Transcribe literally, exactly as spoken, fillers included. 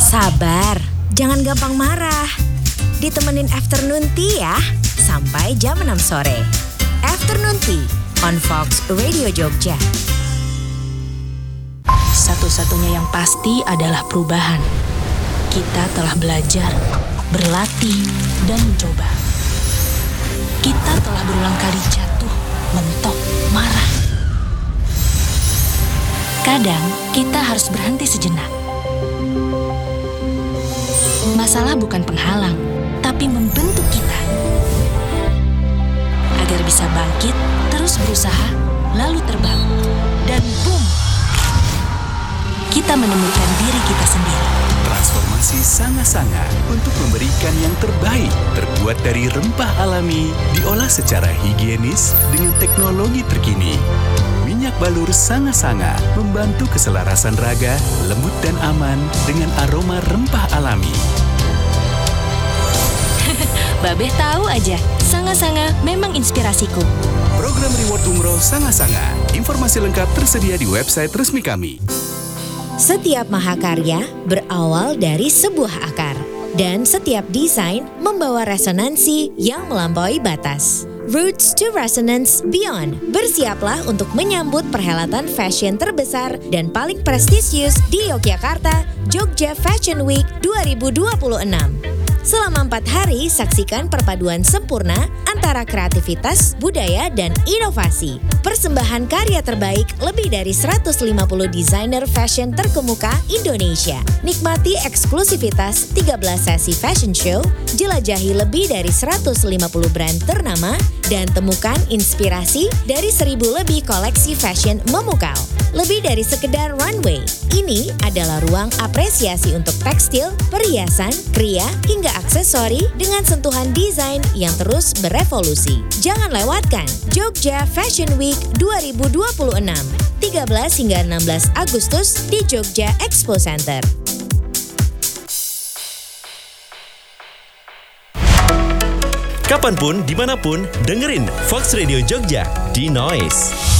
Sabar, jangan gampang marah. Ditemenin afternoon tea ya, sampai jam enam sore. Afternoon Tea on Fox Radio Jogja. Satu-satunya yang pasti adalah perubahan. Kita telah belajar, berlatih, dan mencoba. Kita telah berulang kali jatuh, mentok, marah. Kadang kita harus berhenti sejenak. Masalah bukan penghalang, tapi membentuk kita. Agar bisa bangkit, terus berusaha, lalu terbang. Dan boom! Kita menemukan diri kita sendiri. Transformasi Sanga-Sanga untuk memberikan yang terbaik, terbuat dari rempah alami, diolah secara higienis dengan teknologi terkini. Minyak balur Sanga-Sanga membantu keselarasan raga, lembut dan aman dengan aroma rempah alami. Babeh tahu aja, Sanga-Sanga memang inspirasiku. Program reward umroh Sanga-Sanga. Informasi lengkap tersedia di website resmi kami. Setiap mahakarya berawal dari sebuah akar, dan setiap desain membawa resonansi yang melampaui batas. Roots to Resonance Beyond. Bersiaplah untuk menyambut perhelatan fashion terbesar dan paling prestisius di Yogyakarta, Jogja Fashion Week dua ribu dua puluh enam. Selama empat hari, saksikan perpaduan sempurna antara kreativitas, budaya, dan inovasi. Persembahan karya terbaik lebih dari seratus lima puluh desainer fashion terkemuka Indonesia. Nikmati eksklusivitas tiga belas sesi fashion show, jelajahi lebih dari seratus lima puluh brand ternama, dan temukan inspirasi dari seribu lebih koleksi fashion memukau. Lebih dari sekedar runway, ini adalah ruang apresiasi untuk tekstil, perhiasan, kria, hingga aksesori dengan sentuhan desain yang terus berevolusi. Jangan lewatkan Jogja Fashion Week dua ribu dua puluh enam, tiga belas hingga enam belas Agustus di Jogja Expo Center. Kapanpun, dimanapun, dengerin Fox Radio Jogja di Noise.